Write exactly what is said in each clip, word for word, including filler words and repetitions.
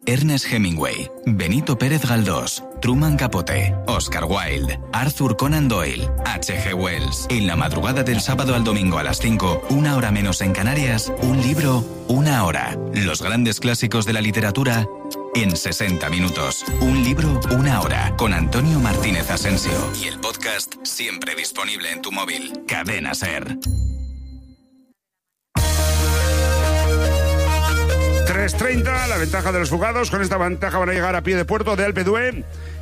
Ernest Hemingway, Benito Pérez Galdós, Truman Capote, Oscar Wilde, Arthur Conan Doyle, H G Wells. En la madrugada del sábado al domingo a las cinco, una hora menos en Canarias, un libro, una hora. Los grandes clásicos de la literatura en sesenta minutos. Un libro, una hora. Con Antonio Martínez Asensio. Y el podcast siempre disponible en tu móvil. Cadena SER. tres treinta, la ventaja de los jugados. Con esta ventaja van a llegar a pie de puerto de Alpe d'Huez.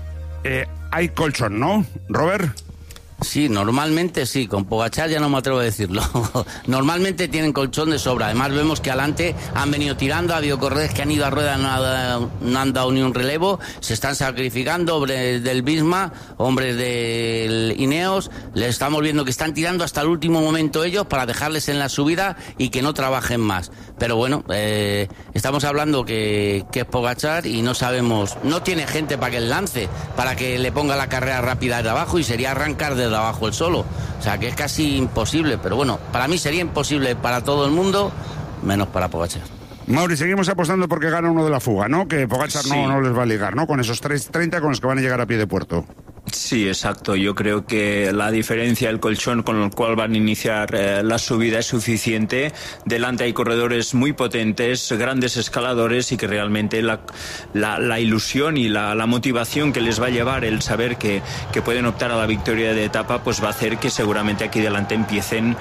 Eh, hay colchón, ¿no, Robert? Sí, normalmente sí, con Pogačar ya no me atrevo a decirlo. Normalmente tienen colchón de sobra. Además vemos que adelante han venido tirando, ha habido corredores que han ido a rueda, no, ha, no han dado ni un relevo, se están sacrificando, hombres del Visma, hombres del Ineos, les estamos viendo que están tirando hasta el último momento ellos para dejarles en la subida y que no trabajen más. Pero bueno, eh, estamos hablando que, que es Pogačar y no sabemos, no tiene gente para que le lance, para que le ponga la carrera rápida de abajo, y sería arrancar de abajo el solo, o sea que es casi imposible, pero bueno, para mí sería imposible para todo el mundo, menos para Pogačar. Mauri, seguimos apostando porque gana uno de la fuga, ¿no? Que Pogačar sí. no, no les va a ligar, ¿no? Con esos tres treinta con los que van a llegar a pie de puerto. Sí, exacto. Yo creo que la diferencia del colchón con el cual van a iniciar eh, la subida es suficiente. Delante hay corredores muy potentes, grandes escaladores, y que realmente la, la, la ilusión y la, la motivación que les va a llevar el saber que, que pueden optar a la victoria de etapa, pues va a hacer que seguramente aquí delante empiecen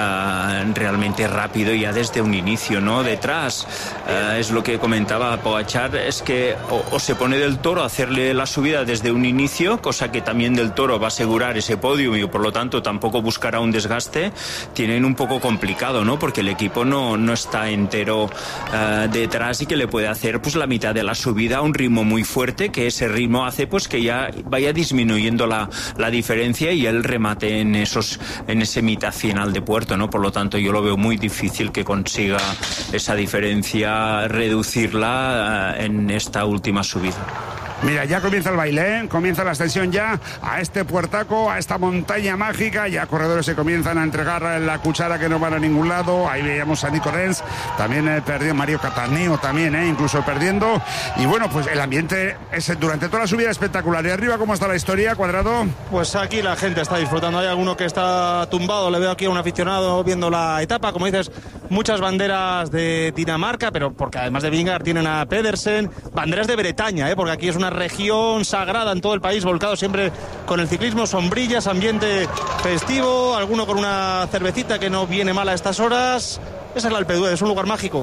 uh, realmente rápido ya desde un inicio, ¿no? Detrás uh, es lo que comentaba Pogačar, es que o, o se pone del Toro a hacerle la subida desde un inicio, cosa que también del Toro va a asegurar ese podio y por lo tanto tampoco buscará un desgaste. Tienen un poco complicado, ¿no? Porque el equipo no, no está entero uh, detrás, y que le puede hacer pues la mitad de la subida a un ritmo muy fuerte, que ese ritmo hace pues que ya vaya disminuyendo la, la diferencia y el remate en esos en ese mitad final de puerto, ¿no? Por lo tanto yo lo veo muy difícil que consiga esa diferencia reducirla uh, en esta última subida. Mira, ya comienza el baile, ¿eh? Comienza la ascensión ya a este puertaco, a esta montaña mágica. Ya corredores se comienzan a entregar la cuchara que no van a ningún lado. Ahí veíamos a Nico Renz, también eh, perdió Mario Cataneo, también, eh, incluso perdiendo. Y bueno, pues el ambiente es durante toda la subida espectacular. ¿Y arriba cómo está la historia, Cuadrado? Pues aquí la gente está disfrutando. Hay alguno que está tumbado, le veo aquí a un aficionado viendo la etapa. Como dices, muchas banderas de Dinamarca, pero porque además de Vingegaard tienen a Pedersen. Banderas de Bretaña, ¿eh? Porque aquí es una región sagrada en todo el país, volcado siempre con el ciclismo, sombrillas, ambiente festivo, alguno con una cervecita que no viene mal a estas horas. Esa es el Alpe d'Huez, es un lugar mágico.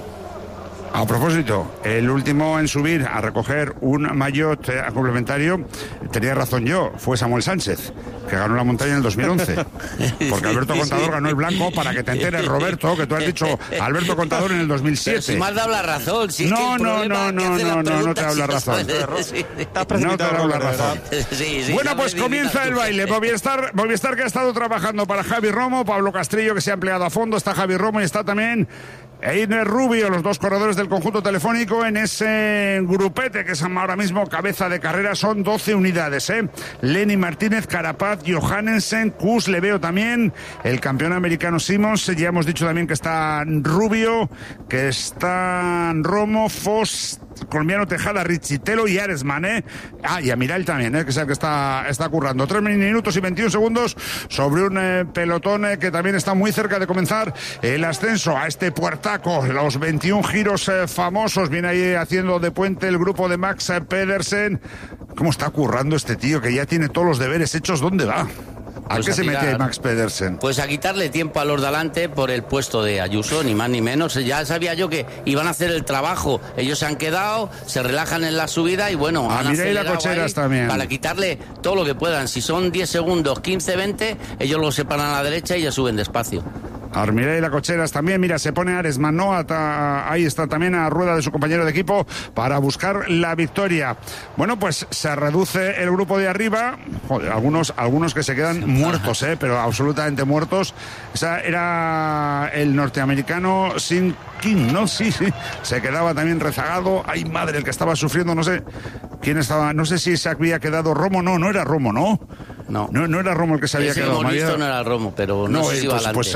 A propósito, el último en subir a recoger un maillot eh, complementario, tenía razón yo, fue Samuel Sánchez, que ganó la montaña en el dos mil once. Porque Alberto Contador ganó el blanco, para que te enteres, Roberto, que tú has dicho Alberto Contador en el dos mil siete. Pero si me has dado la razón. Si no, es que no, no, no, no, no, no te hablo la razón. No te hablo la razón. Sí, sí, bueno, pues comienza el baile. Movistar, Movistar que ha estado trabajando para Javi Romo, Pablo Castrillo que se ha empleado a fondo, está Javi Romo y está también Einer Rubio, los dos corredores del conjunto telefónico en ese grupete que es ahora mismo cabeza de carrera. Son doce unidades, ¿eh? Lenny Martínez, Carapaz, Johannesen, Kuss, le veo también, el campeón americano Simons, ya hemos dicho también que está Rubio, que está Romo, Foss, colombiano Tejada, Richitelo y Aresman, ¿eh? Ah, y Amiral también, ¿eh? Que es el que está, está currando. Tres minutos y veintiún segundos sobre un eh, pelotón eh, que también está muy cerca de comenzar el ascenso a este puertaco. Los veintiún giros eh, famosos, viene ahí haciendo de puente el grupo de Max eh, Pedersen. ¿Cómo está currando este tío que ya tiene todos los deberes hechos? ¿Dónde va? ¿A pues qué a se tirar, mete Max Pedersen? Pues a quitarle tiempo a los de adelante por el puesto de Ayuso, ni más ni menos. Ya sabía yo que iban a hacer el trabajo. Ellos se han quedado, se relajan en la subida y bueno, ah, han mira, y la Cocheras también. Para quitarle todo lo que puedan. Si son diez segundos, quince, veinte, ellos lo separan a la derecha y ya suben despacio. Armiré y la Cocheras también, mira, se pone Aresman, ¿no? Ata, ahí está también a rueda de su compañero de equipo para buscar la victoria. Bueno, pues se reduce el grupo de arriba. Joder, algunos, algunos que se quedan muertos, ¿eh? Pero absolutamente muertos. Esa era el norteamericano Sin King, ¿no? Sí, sí. Se quedaba también rezagado. Ay, madre, el que estaba sufriendo, no sé quién estaba, no sé si se había quedado Romo, no, no era Romo, ¿no? No. No, no era Romo el que se había Ese quedado. Ese había... no era Romo, pero no, no sé si pues, va adelante. Pues,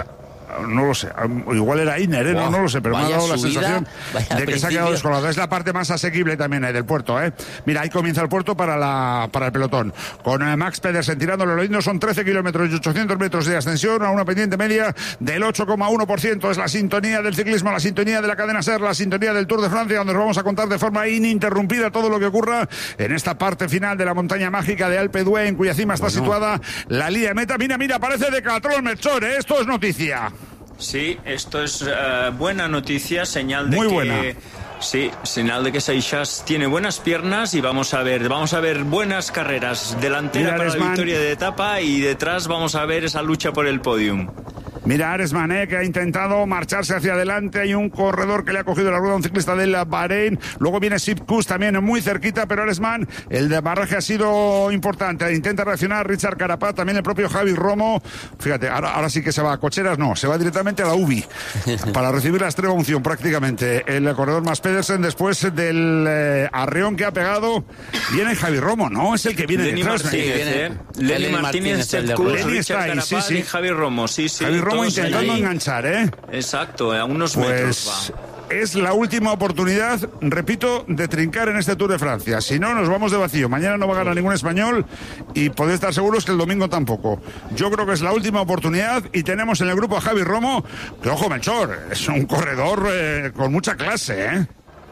no lo sé, igual era Iner, ¿eh? wow, no, no lo sé, pero me ha dado la subida, sensación de que principio. se ha quedado descolgado. Es la parte más asequible también eh, del puerto, ¿eh? Mira, ahí comienza el puerto para la para el pelotón, con eh, Max Pedersen tirándolo lo lindo, son trece kilómetros y ochocientos metros de ascensión a una pendiente media del ocho coma uno por ciento. Es la sintonía del ciclismo, la sintonía de la cadena SER, la sintonía del Tour de Francia, donde os vamos a contar de forma ininterrumpida todo lo que ocurra en esta parte final de la montaña mágica de Alpe d'Huez, en cuya cima está bueno. situada la línea de meta. Mira, mira, parece Decathlon, Melchor, ¿eh? Esto es noticia. Sí, esto es uh, buena noticia, señal de Muy que... buena. Sí, señal de que Seixas tiene buenas piernas y vamos a ver, vamos a ver buenas carreras. Delantera Mira, para Aresman. La victoria de etapa y detrás vamos a ver esa lucha por el podium. Mira, Aresman, eh, que ha intentado marcharse hacia adelante. Hay un corredor que le ha cogido la rueda a un ciclista del Bahrein. Luego viene Sipkus también muy cerquita, pero Aresman, el desbarraje ha sido importante. Intenta reaccionar Richard Carapaz, también el propio Javi Romo. Fíjate, ahora, ahora sí que se va a Cocheras, no, se va directamente a la U B I para recibir la extrema unción prácticamente. El corredor más Pedersen después del eh, arreón que ha pegado. Viene Javi Romo, ¿no? Es el que viene Lenny detrás. Martínez, Sí, eh. Lenny Martínez, Sipkus, Richard Carapaz sí, sí. y Javi Romo, sí, sí. Javi Romo intentando ahí. enganchar, ¿eh? Exacto, a unos pues metros va. Es la última oportunidad, repito, de trincar en este Tour de Francia. Si no, nos vamos de vacío. Mañana no va a ganar ningún español y podéis estar seguros que el domingo tampoco. Yo creo que es la última oportunidad y tenemos en el grupo a Javi Romo, que ojo, Melchor, es un corredor eh, con mucha clase, ¿eh?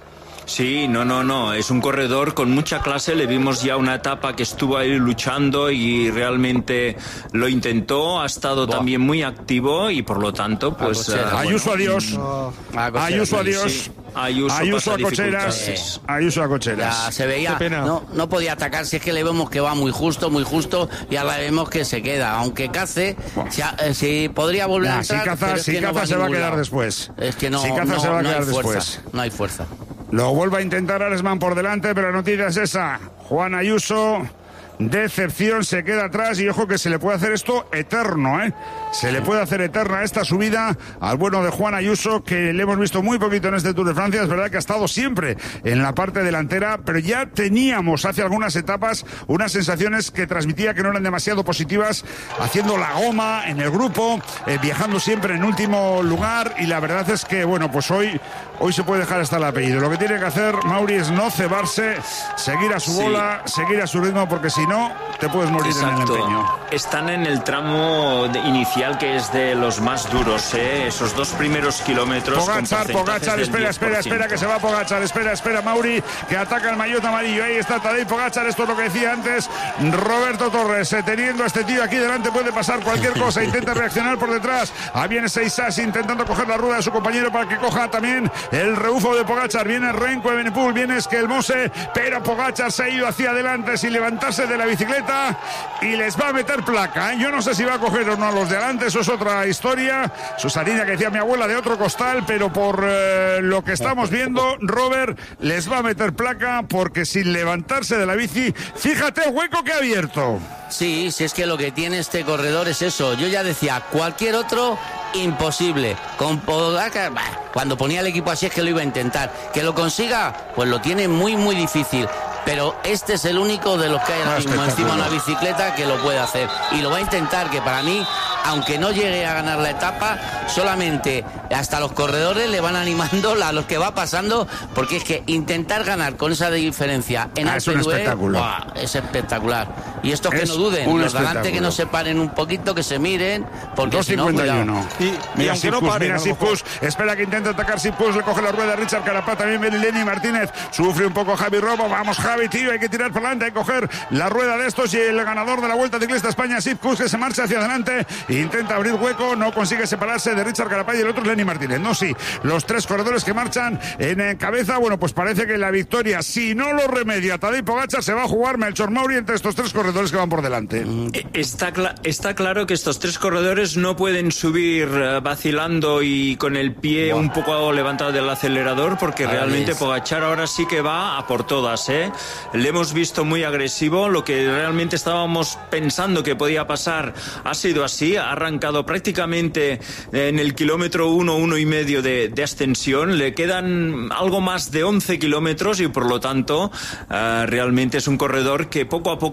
Sí, no, no, no, es un corredor con mucha clase, le vimos ya una etapa que estuvo ahí luchando y realmente lo intentó, ha estado Buah. también muy activo y por lo tanto, pues... Uh, Ayuso, bueno, adiós. Oh. Ayuso, adiós. Sí. Ayuso, Ayuso a Cocheras. Eh. Ayuso a Cocheras. Ya se veía, no, no podía atacar, si es que le vemos que va muy justo, muy justo, y ahora vemos que se queda. Aunque Cace, bueno. si, si podría volver nah, a entrar, si Caza, pero es si que Caza no va se va a quedar lado. después. Es que no, si Caza no, se va a no quedar hay fuerza, después. no hay fuerza. Lo vuelve a intentar Aresman por delante, pero la noticia es esa. Juan Ayuso, decepción, se queda atrás y ojo que se le puede hacer esto eterno, ¿eh? Se le puede hacer eterna esta subida al bueno de Juan Ayuso, que le hemos visto muy poquito en este Tour de Francia. Es verdad que ha estado siempre en la parte delantera, pero ya teníamos hace algunas etapas unas sensaciones que transmitía que no eran demasiado positivas, haciendo la goma en el grupo, eh, viajando siempre en último lugar, y la verdad es que, bueno, pues hoy, hoy se puede dejar hasta el apellido. Lo que tiene que hacer Mauri es no cebarse, seguir a su sí. bola, seguir a su ritmo, porque si no, te puedes morir Exacto. en el empeño. Están en el tramo de inicial, que es de los más duros, ¿eh? Esos dos primeros kilómetros. Pogačar, Pogačar, espera, espera, espera, que se va Pogačar, espera, espera, Mauri, que ataca el maillot amarillo. Ahí está Tadej Pogačar, esto es lo que decía antes Roberto Torres, eh, teniendo a este tío aquí delante puede pasar cualquier cosa. Intenta reaccionar por detrás, ahí viene Seixas intentando coger la rueda de su compañero para que coja también el rebufo de Pogačar. Viene Renko Evenepoel, viene Skelmose, pero Pogačar se ha ido hacia adelante sin levantarse de la bicicleta y les va a meter placa, ¿eh? Yo no sé si va a coger o no a los de adelante, eso es otra historia. Susanina, que decía mi abuela, de otro costal, pero por eh, lo que estamos viendo, Robert les va a meter placa porque sin levantarse de la bici, fíjate el hueco que ha abierto. Sí, si es que lo que tiene este corredor es eso. Yo ya decía, cualquier otro, imposible. Con Pogačar, bah, cuando ponía el equipo así es que lo iba a intentar. Que lo consiga, pues lo tiene muy, muy difícil. Pero este es el único de los que hay ahora mismo encima de una bicicleta que lo puede hacer. Y lo va a intentar, que para mí, aunque no llegue a ganar la etapa, solamente hasta los corredores le van animando a los que va pasando, porque es que intentar ganar con esa diferencia en ah, Alpe d'Huez es espectacular. Y estos que es no duden, los delante que no se paren un poquito, que se miren, porque si no, cuidado. Y, mira, y Sipkus, no pare, mira Sipkus, espera que intenta atacar Sipkus, le coge la rueda Richard Carapaz, también viene Lenny Martínez, sufre un poco Javi Romo, vamos Javi, tío, hay que tirar para adelante, hay que coger la rueda de estos, y el ganador de la Vuelta Ciclista España, Sipkus, que se marcha hacia adelante, intenta abrir hueco, no consigue separarse de Richard Carapaz y el otro es Lenny Martínez. No, sí, los tres corredores que marchan en cabeza, bueno, pues parece que la victoria, si no lo remedia Tadej Pogačar, se va a jugar Melchor Mauri entre estos tres corredores que van por delante. Está, cl- está claro que estos tres corredores no pueden subir uh, vacilando y con el pie wow. un poco levantado del acelerador, porque ahora realmente es. Pogačar ahora sí que va a por todas, ¿eh? Le hemos visto muy agresivo, lo que realmente estábamos pensando que podía pasar ha sido así, ha arrancado prácticamente en el kilómetro uno, uno y medio de, de ascensión, le quedan algo más de once kilómetros y por lo tanto uh, realmente es un corredor que poco a poco vamos a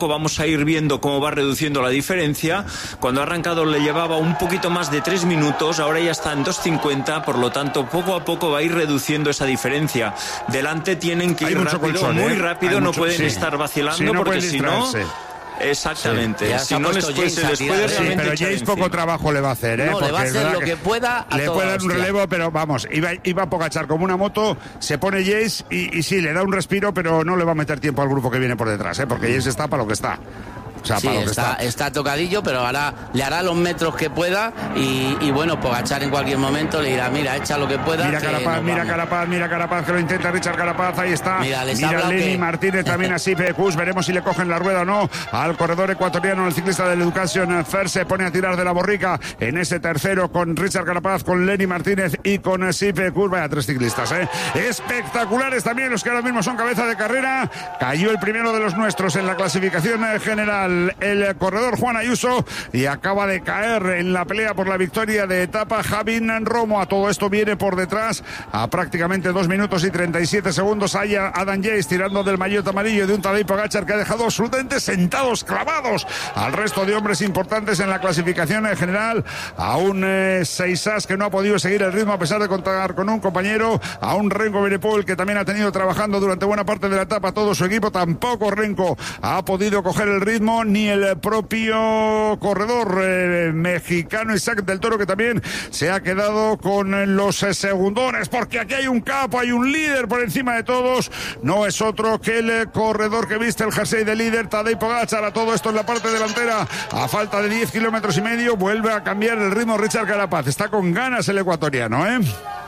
a ir viendo cómo va reduciendo la diferencia. Cuando ha arrancado le llevaba un poquito más de tres minutos, ahora ya está en dos cincuenta, por lo tanto poco a poco va a ir reduciendo esa diferencia. Delante tienen que Hay ir mucho rápido, colchón, muy ¿eh? rápido, Hay no mucho, pueden sí. estar vacilando, Sí, no porque pueden si no... distraerse. Exactamente, Sí. si no les puede, se les puede Sí, realmente pero echar James poco encima. trabajo le va a hacer, ¿eh? No, le va a Porque es hacer verdad lo que que pueda a le toda puede dar un hostia. relevo, pero vamos, iba, iba a Pogačar como una moto, se pone James y, y sí, le da un respiro, pero no le va a meter tiempo al grupo que viene por detrás, ¿eh? Porque James está para lo que está. O sea, Sí, para lo que está, está. está tocadillo, pero ahora le hará los metros que pueda y, y bueno, Pogačar en cualquier momento le dirá, mira, echa lo que pueda. Mira que Carapaz, nos mira vamos. Carapaz, mira Carapaz, que lo intenta Richard Carapaz, ahí está. Mira, les ha mira hablado Lenny que- Martínez también así, Pecus, veremos si le cogen la rueda o no al corredor ecuatoriano, el ciclista del Education First se pone a tirar de la borrica en ese tercero con Richard Carapaz, con Lenny Martínez y con Sipe Kus. Vaya tres ciclistas, ¿eh? Espectaculares también los que ahora mismo son cabeza de carrera. Cayó el primero de los nuestros en la clasificación eh, general, el corredor Juan Ayuso, y acaba de caer en la pelea por la victoria de etapa Javín Romo. A todo esto viene por detrás a prácticamente dos minutos y treinta y siete segundos. Hay a Adam Yates tirando del maillot amarillo de un Tadej Pogačar que ha dejado absolutamente sentados, clavados al resto de hombres importantes en la clasificación en general. A un eh, Seisas que no ha podido seguir el ritmo a pesar de contar con un compañero. A un Renko Benepol que también ha tenido trabajando durante buena parte de la etapa todo su equipo. Tampoco Renko ha podido coger el ritmo, ni el propio corredor eh, mexicano Isaac del Toro, que también se ha quedado con los eh, segundones, porque aquí hay un capo, hay un líder por encima de todos. No es otro que el eh, corredor que viste el jersey de líder, Tadej Pogačar. A todo esto en la parte delantera, a falta de diez kilómetros y medio, vuelve a cambiar el ritmo Richard Carapaz. Está con ganas el ecuatoriano, ¿eh?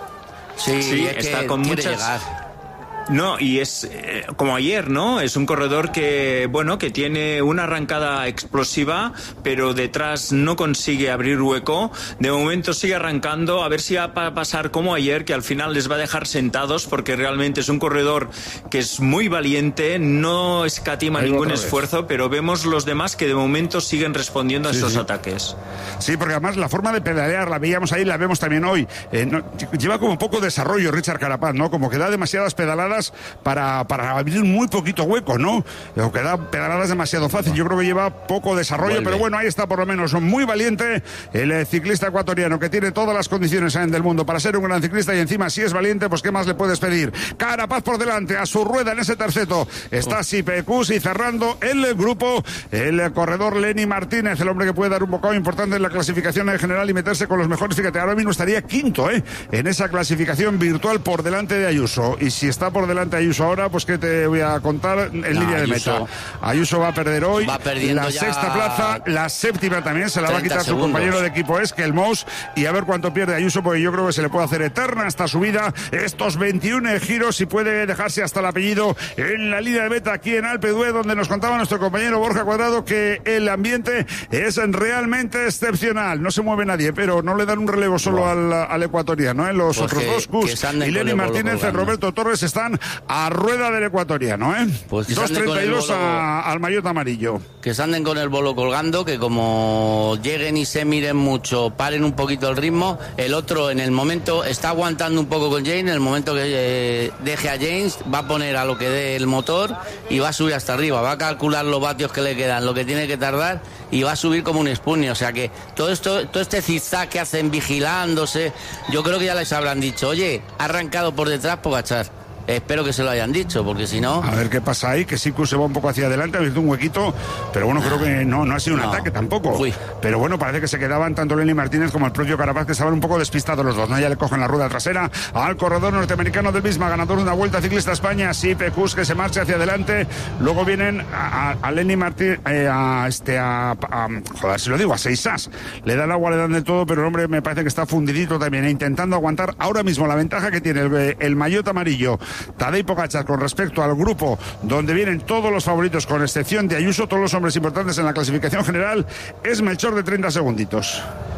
Sí, Sí, es está que con quiere muchas... llegar. No, y es eh, como ayer, ¿no? Es un corredor que, bueno, que tiene una arrancada explosiva, pero detrás no consigue abrir hueco. De momento sigue arrancando, a ver si va a pasar como ayer, que al final les va a dejar sentados, porque realmente es un corredor que es muy valiente, no escatima Ahí ningún otra vez. esfuerzo, pero vemos los demás que de momento siguen respondiendo a Sí, estos sí. ataques. Sí, porque además la forma de pedalear la veíamos ahí, la vemos también hoy. Eh, no, lleva como poco desarrollo Richard Carapaz, ¿no? Como que da demasiadas pedaladas para, para abrir muy poquito hueco, ¿no? O que da pedaladas demasiado fácil. Yo creo que lleva poco desarrollo, Vuelve. pero bueno, ahí está por lo menos muy valiente el eh, ciclista ecuatoriano, que tiene todas las condiciones eh, del mundo para ser un gran ciclista, y encima si es valiente, pues ¿qué más le puedes pedir? Carapaz por delante, a su rueda en ese terceto está Sipecus, y cerrando el grupo el corredor Lenny Martínez, el hombre que puede dar un bocado importante en la clasificación en general y meterse con los mejores. Fíjate, ahora mismo estaría quinto, ¿eh? En esa clasificación virtual por delante de Ayuso, y si está por delante Ayuso ahora, pues que te voy a contar en No, línea de Ayuso- meta. Ayuso va a perder hoy Va perdiendo la ya sexta plaza, la séptima también se la va a treinta quitar su segundos. compañero de equipo es que el Mous, y a ver cuánto pierde Ayuso, porque yo creo que se le puede hacer eterna esta subida, estos veintiún giros, y puede dejarse hasta el apellido en la línea de meta aquí en Alpe d'Huez, donde nos contaba nuestro compañero Borja Cuadrado que el ambiente es realmente excepcional. No se mueve nadie, pero no le dan un relevo solo Wow. al, al ecuatoriano, ¿eh? Los Pues otros que- dos, Kus que se anden y con Lenny el bolo Martínez y colgando. Roberto Torres, están a rueda del ecuatoriano, ¿eh? Pues que se dos anden con treinta y dos el bolo- a- al maillot amarillo. Que se anden con el bolo colgando, que como lleguen y se miren mucho, paren un poquito el ritmo. El otro en el momento está aguantando un poco con James, en el momento que eh, deje a James va a poner a lo que dé el motor y va a subir hasta arriba, va a calcular los vatios que le quedan, lo que tiene que tardar, y va a subir como un spoonie. O sea que todo esto, todo este zigzag que hacen vigilándose, yo creo que ya les habrán dicho, oye, ha arrancado por detrás Pogačar. Espero que se lo hayan dicho, porque si no... A ver qué pasa ahí, que Siku se va un poco hacia adelante, ha abierto un huequito, pero bueno, creo que no, no ha sido un No. ataque tampoco. Uy. Pero bueno, parece que se quedaban tanto Lenny Martínez como el propio Carapaz, que estaban un poco despistados los dos, ¿no? Ya le cogen la rueda trasera al corredor norteamericano del misma, ganador de una Vuelta Ciclista a España, Sipecus, que se marcha hacia adelante. Luego vienen a, a, a Lenny Martínez, eh, a este, a, a, joder, si lo digo, a Seisas. Le dan agua, le dan de todo, pero el hombre me parece que está fundidito también, e intentando aguantar ahora mismo la ventaja que tiene el, el maillot amarillo, Tadej Pogačar, con respecto al grupo donde vienen todos los favoritos, con excepción de Ayuso, todos los hombres importantes en la clasificación general, es Melchor de treinta segunditos.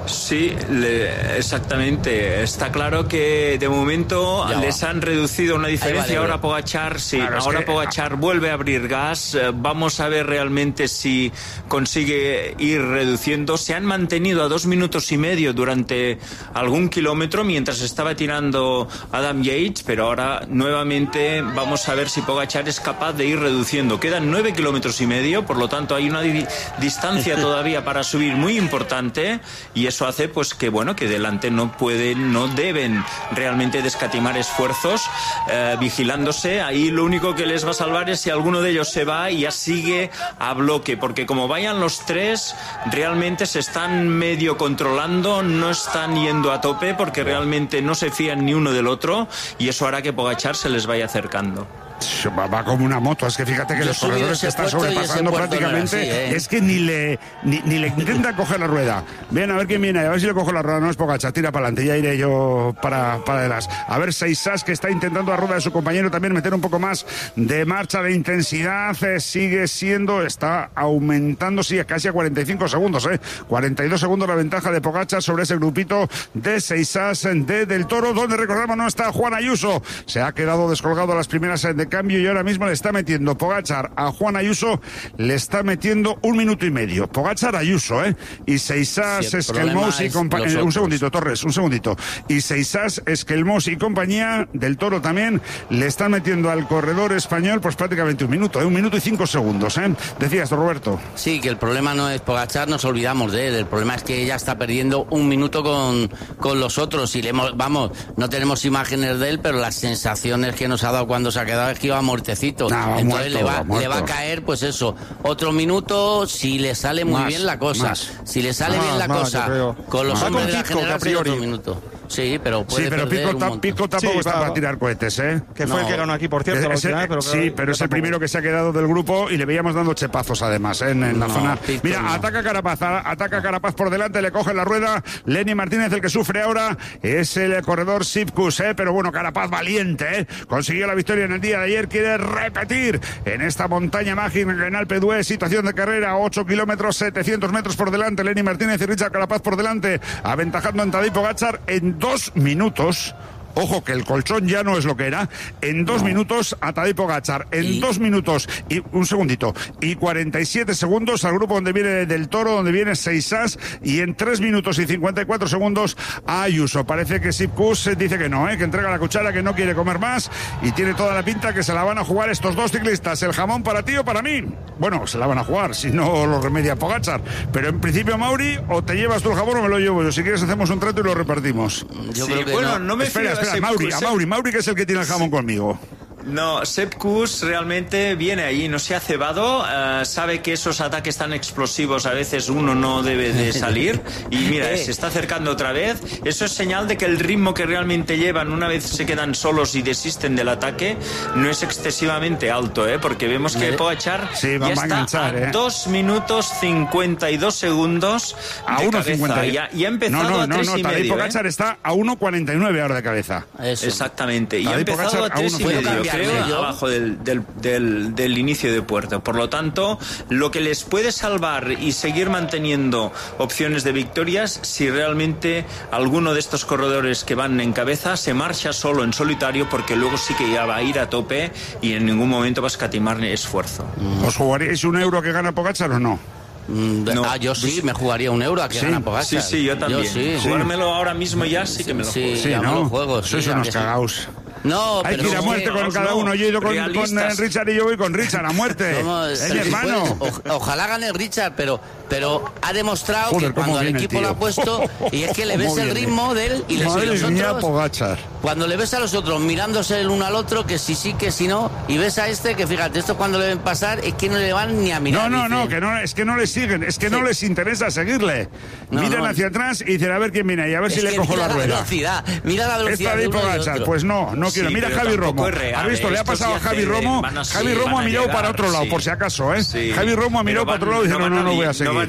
Sí, le, exactamente. Está claro que de momento Ya les va. han reducido una diferencia. Vale, ahora vale. Pogačar, sí, Claro, es ahora que- Pogačar vuelve a abrir gas. Eh, Vamos a ver realmente si consigue ir reduciendo. Se han mantenido a dos minutos y medio durante algún kilómetro mientras estaba tirando Adam Yates, pero ahora nuevamente vamos a ver si Pogačar es capaz de ir reduciendo. Quedan nueve kilómetros y medio, por lo tanto hay una di- distancia todavía para subir muy importante, y eso hace pues que bueno que delante no pueden, no deben realmente de escatimar esfuerzos eh, vigilándose. Ahí lo único que les va a salvar es si alguno de ellos se va y ya sigue a bloque, porque como vayan los tres realmente se están medio controlando, no están yendo a tope porque realmente no se fían ni uno del otro, y eso hará que Pogačar se les vaya acercando. Va, va como una moto, es que fíjate que Yo he los subido corredores ese que están puerto y ese sobrepasando puerto no era prácticamente, así, ¿eh? es que ni le ni, ni le intentan coger la rueda. Bien, a ver quién viene, a ver si le cojo la rueda. No es Pogačar, tira para adelante, ya iré yo para, para atrás. A ver, Seisas, que está intentando la rueda de su compañero también meter un poco más de marcha, de intensidad, eh, sigue siendo, está aumentando, sí, casi a cuarenta y cinco segundos, eh. cuarenta y dos segundos la ventaja de Pogačar sobre ese grupito de Seisas de Del Toro, donde recordamos no está Juan Ayuso. Se ha quedado descolgado a las primeras eh, de cambio y ahora mismo le está metiendo Pogačar a Juan Ayuso, le está metiendo un minuto y medio. Pogačar Ayuso, ¿eh? Y Seisas, Sí, el Esquelmós problema y es compañía. los Un otros. segundito, Torres, un segundito. Y Seisas, Esquelmós y compañía, Del Toro también, le están metiendo al corredor español pues prácticamente un minuto, ¿eh? Un minuto y cinco segundos, ¿eh? Decías, Roberto. Sí, que el problema no es Pogačar, nos olvidamos de él. El problema es que ella está perdiendo un minuto con, con los otros. Y le hemos, vamos, no tenemos imágenes de él, pero las sensaciones que nos ha dado cuando se ha quedado es que iba muertecito. No, va Entonces muerto, le, va, va muerto. le va a caer, pues eso, otro minuto si le sale muy Más, bien la cosa. más. Si le sale Más, bien la más, cosa, yo creo. con los Va hombres con de la Pitcock, general a priori. otro minuto. Sí, pero puede Sí, pero perder Pico, un ta- montón. Pico tampoco Sí, está va- para tirar cohetes, ¿eh? Que fue el No. que ganó aquí, por cierto, la Ese- última vez, pero sí, creo- pero es el tampoco. primero que se ha quedado del grupo y le veíamos dando chepazos además, ¿eh? en, en la No, zona. Pico Mira, no. ataca Carapaz, a- ataca Carapaz por delante, le coge la rueda. Lenny Martínez, el que sufre ahora, es el corredor Sipkus, ¿eh? Pero bueno, Carapaz valiente, ¿eh? Consiguió la victoria en el día de ayer, quiere repetir en esta montaña mágica en Alpe d'Huez, situación de carrera, ocho kilómetros, setecientos metros por delante. Lenny Martínez y Richard Carapaz por delante, aventajando en Tadej Pogačar en dos minutos. Ojo que el colchón ya no es lo que era. En dos no. minutos a Tadej Pogačar. En y... dos minutos y un segundito. Y cuarenta y siete segundos al grupo donde viene Del Toro, donde viene Seisas. Y en tres minutos y cincuenta y cuatro segundos a Ayuso. Parece que Sipkus dice que no, ¿eh? que entrega la cuchara, que no quiere comer más. Y tiene toda la pinta que se la van a jugar estos dos ciclistas. ¿El jamón para ti o para mí? Bueno, se la van a jugar, si no lo remedia Pogačar. Pero en principio, Mauri, o te llevas tú el jamón o me lo llevo yo. Si quieres hacemos un trato y lo repartimos. Yo sí, creo que bueno, no, no me espera, espera, a Mauri, a Mauri, Mauri que es el que tiene el jamón sí. conmigo. No, Sipkus realmente viene ahí, no se ha cebado, uh, sabe que esos ataques tan explosivos a veces uno no debe de salir y mira, se está acercando otra vez. Eso es señal de que el ritmo que realmente llevan una vez se quedan solos y desisten del ataque no es excesivamente alto, ¿eh? Porque vemos que Pogačar sí, ya está enganchar, a ¿eh? dos minutos cincuenta y dos segundos a de uno cabeza. cincuenta y... Ya, ya ha empezado no, no, a tres no, no, y Tadej medio. Pogačar ¿eh? está a uno cuarenta y nueve ahora de cabeza. Eso. Exactamente, y ha Tadej empezado Pogačar a tres y a medio, cambiar, creo, ¿no? abajo del, del, del, del inicio de puerto. Por lo tanto, lo que les puede salvar y seguir manteniendo opciones de victorias si realmente alguno de estos corredores que van en cabeza se marcha solo en solitario, porque luego sí que ya va a ir a tope y en ningún momento va a escatimar esfuerzo. ¿Os jugaríais un euro que gana Pogačar o no? No. Ah, yo sí, me jugaría un euro a que sí, gana Pogačar. Sí, sí, yo también. Yo sí. Jugármelo ahora mismo ya sí que me lo sí, juego. Sí, ya ¿no? me lo juego. Sois sí, unos sí. cagaos. No, hay pero que ir a muerte no, con no, cada uno. Yo he ido con, con Richard y yo voy con Richard a muerte. Somos, es mi hermano. Pues, o, ojalá gane Richard, pero, pero ha demostrado Joder, que cuando el equipo el lo ha puesto, y es que le ves el ritmo de él y le Madre los mía, otros, Pogačar. cuando le ves a los otros mirándose el uno al otro, que sí, sí, que sí, no, y ves a este, que fíjate, esto cuando le ven pasar, es que no le van ni a mirar. No, no, dice. no, que no, es que no le siguen, es que sí. no les interesa seguirle. No, Miran no. hacia atrás y dicen a ver quién viene ahí, a ver es si le cojo mira la rueda. Velocidad, mira la velocidad. Esta de Pogačar, pues no, no quiero. Sí, mira pero Javi Romo. es real, ¿Has visto? Le ha estos pasado a ya Javi te- Romo. van a- Javi sí, Romo van ha a mirado llegar, para otro lado, sí. por si acaso, ¿eh? Sí. Javi Romo ha mirado Pero para otro lado y dice, no, van no, a no li- voy a no seguir. van-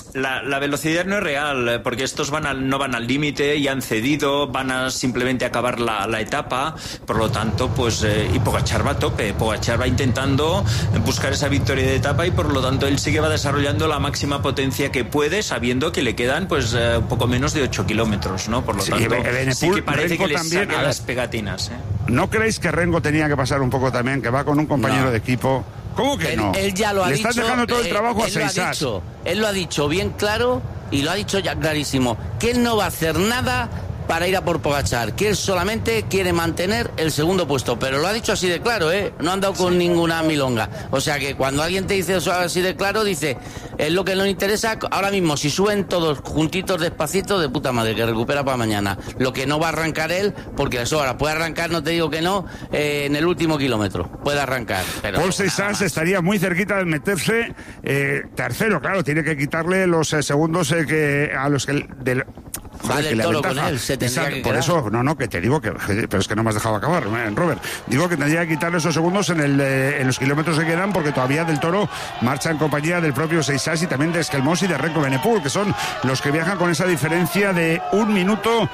La, la velocidad no es real, porque estos van al, no van al límite y han cedido, van a simplemente acabar la, la etapa, por lo tanto, pues, eh, y Pogačar va a tope, Pogačar va intentando buscar esa victoria de etapa y por lo tanto él sí que va desarrollando la máxima potencia que puede, sabiendo que le quedan, pues, eh, un poco menos de ocho kilómetros, ¿no? Por lo sí, tanto, Benepul, sí que parece Renko que le también, saque las pegatinas, ¿eh? ¿No creéis que Renko tenía que pasar un poco también, que va con un compañero no. de equipo? ¿Cómo que él, no? Él ya lo ha Le dicho. están dejando todo el eh, trabajo a él lo ha Seisas. dicho, Él lo ha dicho bien claro y lo ha dicho ya clarísimo, que él no va a hacer nada para ir a por Pogačar, que él solamente quiere mantener el segundo puesto, pero lo ha dicho así de claro, ¿eh? No ha andado con ninguna milonga. O sea que cuando alguien te dice eso así de claro, dice, es lo que nos interesa ahora mismo, si suben todos juntitos despacito, de puta madre, que recupera para mañana. Lo que no va a arrancar él, porque eso ahora puede arrancar, no te digo que no, eh, en el último kilómetro, puede arrancar. Pero Paul Seisas estaría muy cerquita de meterse eh, tercero, claro, tiene que quitarle los eh, segundos eh, que a los que... Del, Va del Toro con él, se tendría Esa, que por quedar. eso, no, no, que te digo que, pero es que no me has dejado acabar, eh, Robert. Digo que tendría que quitarle esos segundos en, el, eh, en los kilómetros que quedan, porque todavía del Toro marcha en compañía del propio Seisas y también de Esquelmós y de Renko Benepul, que son los que viajan con esa diferencia de un minuto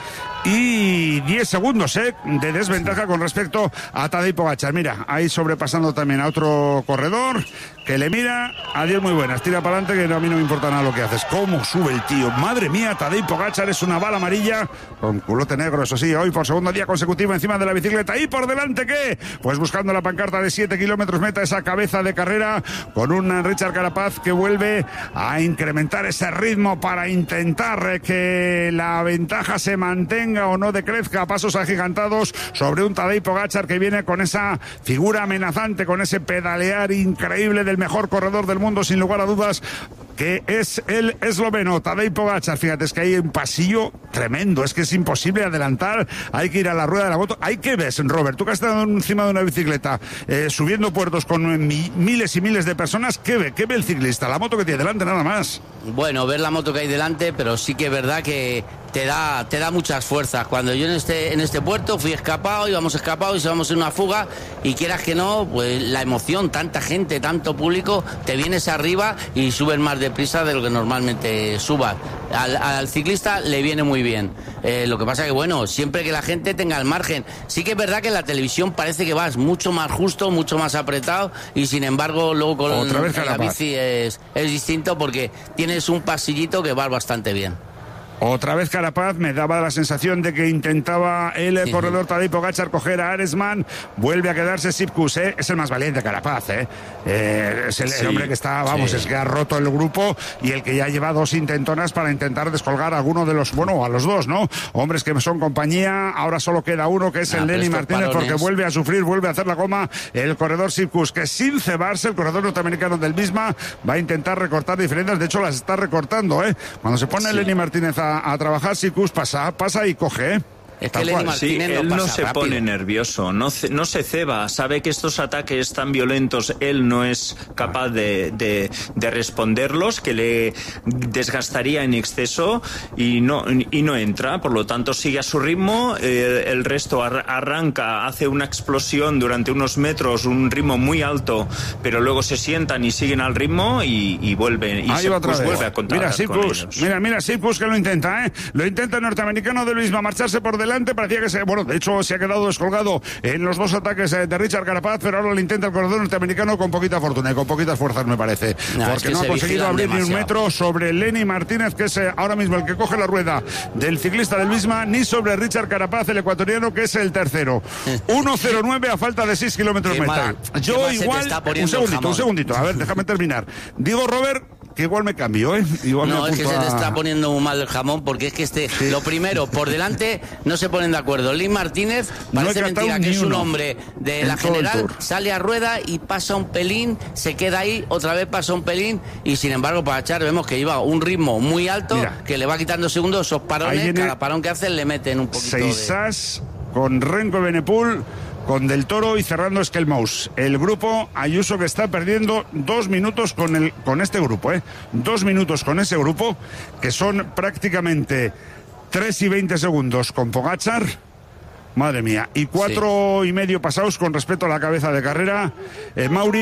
y diez segundos eh, de desventaja con respecto a Tadej Pogačar. Mira, ahí sobrepasando también a otro corredor que le mira, adiós, muy buenas, tira para adelante, que no, a mí no me importa nada lo que haces. Cómo sube el tío, madre mía, Tadej Pogačar es una bala amarilla con culote negro, eso sí, hoy por segundo día consecutivo encima de la bicicleta. Y por delante, ¿qué? Pues buscando la pancarta de siete kilómetros meta, esa cabeza de carrera con un Richard Carapaz que vuelve a incrementar ese ritmo para intentar que la ventaja se mantenga o no decrezca a pasos agigantados sobre un Tadej Pogačar que viene con esa figura amenazante, con ese pedalear increíble del mejor corredor del mundo, sin lugar a dudas, que es el esloveno Tadej Pogačar. Fíjate, es que hay un pasillo tremendo, es que es imposible adelantar, hay que ir a la rueda de la moto. ¿Hay que ves, Robert? Tú que has estado encima de una bicicleta eh, subiendo puertos con mi, miles y miles de personas, ¿qué ve? ¿Qué ve el ciclista? La moto que tiene delante, nada más. Bueno, ver la moto que hay delante, pero sí que es verdad que te da, te da muchas fuerzas. Cuando yo en este, en este puerto fui escapado, íbamos escapados y íbamos en una fuga, y quieras que no, pues la emoción, tanta gente, tanto público, te vienes arriba y subes más deprisa de lo que normalmente subas. Al, al ciclista le viene muy bien. Eh, lo que pasa que, bueno, siempre que la gente tenga el margen. Sí que es verdad que en la televisión parece que vas mucho más justo, mucho más apretado, y sin embargo luego con Otra vez la bici es, es distinto, porque tienes un pasillito que vas bastante bien. Otra vez Carapaz, me daba la sensación de que intentaba el Sí, corredor sí. Tadej Pogačar coger a Aresman, vuelve a quedarse Sipkus, ¿eh? Es el más valiente Carapaz, ¿eh? Eh, es el, Sí, el hombre que está, vamos, sí. es que ha roto el grupo y el que ya lleva dos intentonas para intentar descolgar a alguno de los, bueno, a los dos, ¿no? Hombres que son compañía, ahora solo queda uno que es Ah, el pero Lenny estos Martínez, parones- porque vuelve a sufrir, vuelve a hacer la goma el corredor Sipkus, que sin cebarse, el corredor norteamericano del Visma va a intentar recortar diferencias, de hecho las está recortando, ¿eh? Cuando se pone Sí. Lenny Martínez a, a trabajar, Sipkus pasa, pasa y coge, ¿eh? Es Tal que Lenny cual. Sí, Martínez él no no pasa se rápido. pone nervioso, no, ce- no se ceba, sabe que estos ataques tan violentos él no es capaz de, de, de responderlos, que le desgastaría en exceso y no, y no entra, por lo tanto sigue a su ritmo, eh, el resto ar- arranca, hace una explosión durante unos metros, un ritmo muy alto, pero luego se sientan y siguen al ritmo y, y vuelven, y Ahí va otra Sipkus vez. vuelve a contactar Mira, con Sipkus, ellos. mira, mira, Sipkus que lo intenta, ¿eh? Lo intenta el norteamericano de Luis, va a marcharse por delante, parecía que se, bueno, de hecho se ha quedado descolgado en los dos ataques eh, de Richard Carapaz, pero ahora lo intenta el corredor norteamericano con poquita fortuna y con poquitas fuerzas, me parece, No, es porque que no ha se conseguido vigilan abrir ni un demasiado. metro sobre Lenny Martínez, que es eh, ahora mismo el que coge la rueda del ciclista del Visma, ni sobre Richard Carapaz, el ecuatoriano, que es el tercero. uno cero nueve a falta de seis kilómetros Qué meta. mal, qué Yo mal se te igual, está un poniendo el segundito, un jamón. segundito, a ver, déjame terminar. Digo, Robert, que igual me cambio, ¿eh? Igual No, me es que se apunto te a- está poniendo muy mal el jamón, porque es que este, lo primero, por delante no se ponen de acuerdo. Lin Martínez No he parece catado mentira ni que es un uno hombre de en la todo el general, Tour. sale a rueda y pasa un pelín, se queda ahí, otra vez pasa un pelín, y sin embargo Pogačar vemos que lleva un ritmo muy alto, Mira. que le va quitando segundos, esos Ahí parones, viene cada parón que hacen le meten un poquito de... Seisas con Renko Benepul, con Del Toro y cerrando Esquelmós. El grupo Ayuso que está perdiendo dos minutos con el con este grupo, ¿eh? Dos minutos con ese grupo, que son prácticamente tres y veinte segundos con Pogačar. Madre mía, y cuatro y medio pasados con respecto a la cabeza de carrera. Eh, Mauri,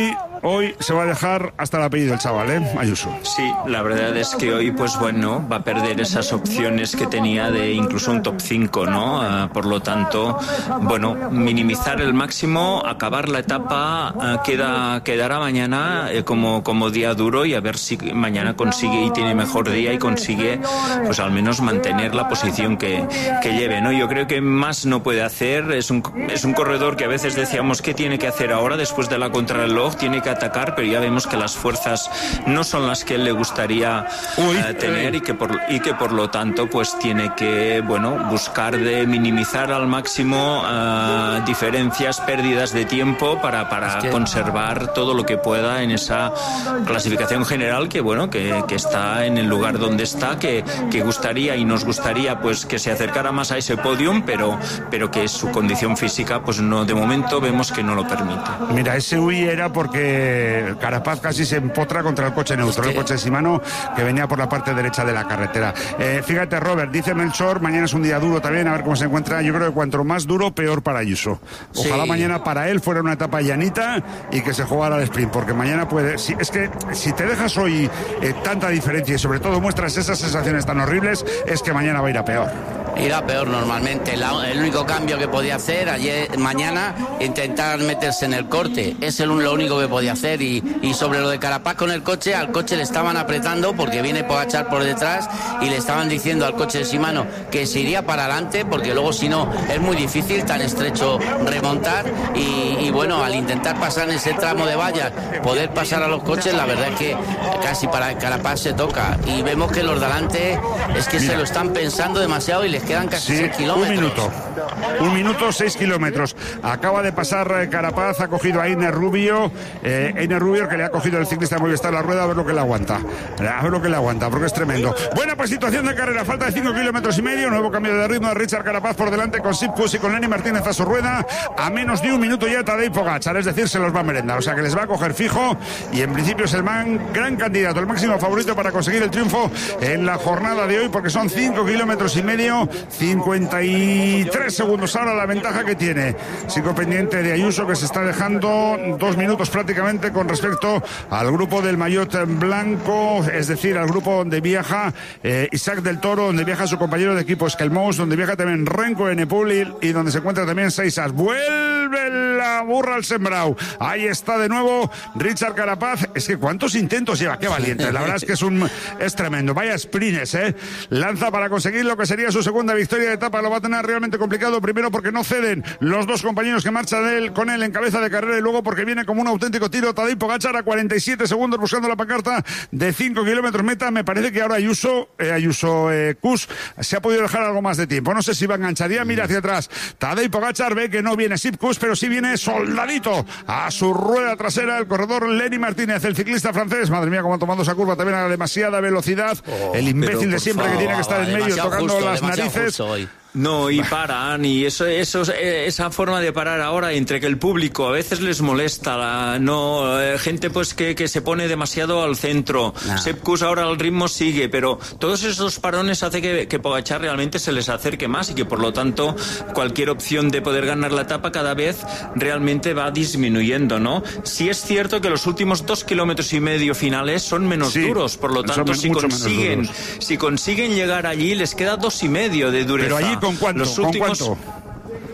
hoy se va a dejar hasta el apellido el chaval, ¿eh? Ayuso. Sí, la verdad es que hoy, pues bueno, va a perder esas opciones que tenía de incluso un top cinco, ¿no? Uh, por lo tanto, bueno, minimizar el máximo, acabar la etapa, uh, queda, quedará mañana eh, como, como día duro, y a ver si mañana consigue y tiene mejor día y consigue, pues al menos mantener la posición que, que lleve, ¿no? Yo creo que más no puede hacer. Es un, es un corredor que a veces decíamos, ¿qué tiene que hacer ahora después de la contrarreloj? Tiene que atacar, pero ya vemos que las fuerzas no son las que él le gustaría uh, tener, y que por y que por lo tanto pues tiene que, bueno, buscar de minimizar al máximo uh, diferencias, pérdidas de tiempo para, para es que... conservar todo lo que pueda en esa clasificación general, que bueno, que, que está en el lugar donde está, que, que gustaría y nos gustaría pues que se acercara más a ese podium, pero, pero que su condición física pues no, de momento vemos que no lo permite. Mira, ese huí era porque Carapaz casi se empotra contra el coche neutro, el coche de Shimano, que venía por la parte derecha de la carretera. Eh, fíjate, Robert, dice Melchor, mañana es un día duro también, a ver cómo se encuentra. Yo creo que cuanto más duro, peor para Ayuso. Ojalá sí. mañana para él fuera una etapa llanita y que se jugara al sprint, porque mañana puede... Si, es que si te dejas hoy eh, tanta diferencia y sobre todo muestras esas sensaciones tan horribles, es que mañana va a ir a peor. Irá peor normalmente. La, el único cambio que podía hacer ayer, mañana, intentar meterse en el corte. Es el, lo único que podía hacer. Y, y sobre lo de Carapaz con el coche, al coche le estaban apretando porque viene Pogačar por detrás y le estaban diciendo al coche de Shimano que se iría para adelante, porque luego si no es muy difícil, tan estrecho, remontar. Y, y bueno, al intentar pasar en ese tramo de vallas, poder pasar a los coches, la verdad es que casi para Carapaz se toca. Y vemos que los de adelante es que Mira. se lo están pensando demasiado y les quedan casi sí, seis kilómetros. Un minuto. Un minuto, seis kilómetros. Acaba de pasar Carapaz, ha cogido a Einer Rubio. Eh, Einer Rubio, que le ha cogido el ciclista de Movistar la rueda, a ver lo que le aguanta. A ver lo que le aguanta, porque es tremendo. Buena pues situación de carrera, falta de cinco kilómetros y medio. Nuevo cambio de ritmo de Richard Carapaz por delante con Sepp Kuss y con Lenny Martínez a su rueda. A menos de un minuto ya Tadej Pogačar, es decir, se los va a merendar. O sea que les va a coger fijo y en principio es el man, gran candidato, el máximo favorito para conseguir el triunfo en la jornada de hoy, porque son cinco kilómetros y medio. cincuenta y tres segundos ahora la ventaja que tiene. Sigo pendiente de Ayuso, que se está dejando dos minutos prácticamente con respecto al grupo del maillot blanco, es decir, al grupo donde viaja eh, Isaac del Toro, donde viaja su compañero de equipo Skelmous, donde viaja también Renko Evenepoel y donde se encuentra también Seisas. Vuelve la burra al sembrau. Ahí está de nuevo Richard Carapaz. Es que cuántos intentos lleva, qué valiente. La verdad es que es un es tremendo. Vaya sprints, eh. Lanza para conseguir lo que sería su segunda victoria de etapa. Lo va a tener realmente complicado, primero porque no ceden los dos compañeros que marchan de él, con él en cabeza de carrera, y luego porque viene como un auténtico tiro Tadej Pogačar a cuarenta y siete segundos buscando la pancarta de cinco kilómetros meta. Me parece que ahora Ayuso, eh, Ayuso eh, Kuss se ha podido dejar algo más de tiempo. No sé si va a enganchar, ya mira hacia atrás. Tadej Pogačar ve que no viene Sepp Kuss, pero sí viene soldadito a su rueda trasera el corredor Lenny Martínez, el ciclista francés. Madre mía, cómo ha tomado esa curva también a demasiada velocidad. Oh, el imbécil de siempre favor, que tiene que estar en medio tocando justo, las narices. No, y paran, y eso, eso, esa forma de parar ahora, entre que el público a veces les molesta, la, no, eh, gente pues que, que se pone demasiado al centro. Nah. Sepp Kuss ahora el ritmo sigue, pero todos esos parones hace que, que Pogačar realmente se les acerque más y que por lo tanto cualquier opción de poder ganar la etapa cada vez realmente va disminuyendo, ¿no? Sí es cierto que los últimos dos kilómetros y medio finales son menos sí, duros, por lo tanto si consiguen, si consiguen llegar allí les queda dos y medio de dureza. Pero allí ¿con cuánto? Los últimos... ¿Con cuánto?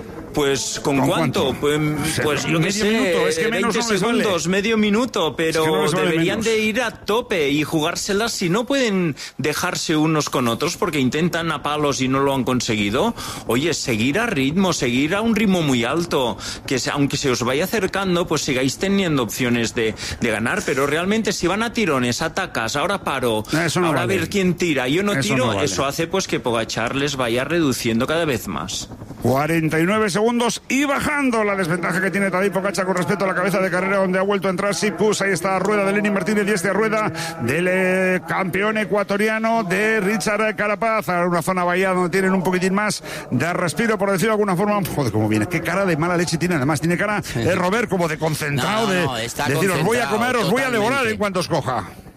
Pues ¿con, ¿Con cuánto? cuánto? Pues, pues yo qué sé, minuto. Es que veinte no segundos, vale. medio minuto, pero es que no deberían de ir a tope y jugárselas. Si no pueden dejarse unos con otros porque intentan a palos y no lo han conseguido, oye, seguir a ritmo, seguir a un ritmo muy alto, que se, aunque se os vaya acercando, pues sigáis teniendo opciones de, de ganar, pero realmente si van a tirones, atacas, ahora paro, no ahora vale. a ver quién tira, yo no eso tiro, no vale. eso hace pues que Pogačar les vaya reduciendo cada vez más. cuarenta y nueve segundos y bajando la desventaja que tiene Tadej Pogačar con respecto a la cabeza de carrera, donde ha vuelto a entrar Sepp Kuss. Ahí está rueda de Lenny Martínez y esta rueda del eh, campeón ecuatoriano de Richard Carapaz. A una zona vallada donde tienen un poquitín más de respiro, por decirlo de alguna forma. Joder, cómo viene, qué cara de mala leche tiene. Además tiene cara, eh, Robert, como de concentrado, no, no, de decir, os voy a comer, os voy a devorar en cuanto os coja.